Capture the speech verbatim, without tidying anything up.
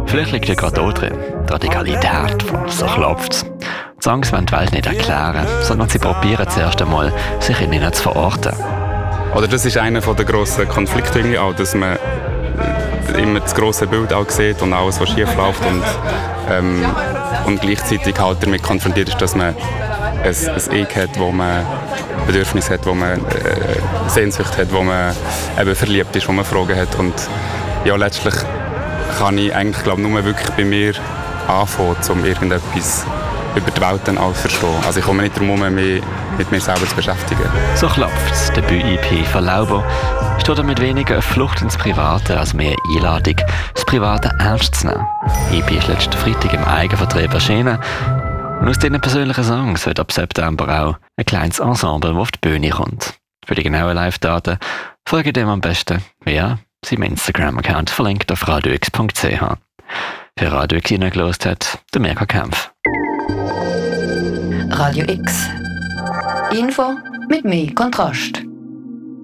Vielleicht liegt ja gerade da drin, die Radikalität von «So klopft's». Die Songs wollen die Welt nicht erklären, sondern sie probieren zuerst einmal, sich in ihnen zu verorten. Oder das ist einer der grossen Konflikte irgendwie auch, dass man immer das grosse Bild auch sieht und alles, was schief läuft und, ähm, und gleichzeitig halt damit konfrontiert ist, dass man ein, ein Ich hat, wo man Bedürfnisse hat, wo man äh, Sehnsucht hat, wo man eben verliebt ist, wo man Fragen hat. Und ja, letztlich kann ich eigentlich, glaube nur wirklich bei mir anfangen, um irgendetwas über die Welt dann auch zu verstehen. Also ich komme nicht darum herum, mich mit mir selber zu beschäftigen. «So klopft's», Debüt-E P von Lauber, steht damit weniger eine Flucht ins Private als mehr eine Einladung, das Private ernst zu nehmen. E P ist letzten Freitag im Eigenvertrieb erschienen. Und aus diesen persönlichen Songs wird ab September auch ein kleines Ensemble, das auf die Bühne kommt. Für die genauen Live-Daten folgt dem am besten via seinem Instagram-Account, verlinkt auf radio x punkt c h. Für Radio X hineingelassen hat, der Mirka Kempf. Radio X. Info mit mehr Kontrast.